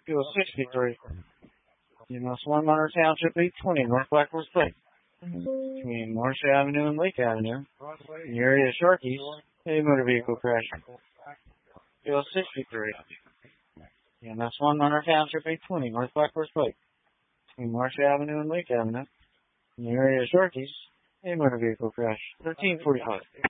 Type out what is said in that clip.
Fuel 63. EMS 1 Monroe Township 820, North Blackfords Pike. Between Marsh Avenue and Lake Avenue, in the area of Sharkies, a motor vehicle crash. Fuel 63. EMS 1 Monroe Township 820, North Blackfords Pike. Between Marsh Avenue and Lake Avenue, in the area of Sharkies, a motor vehicle crash. 1345.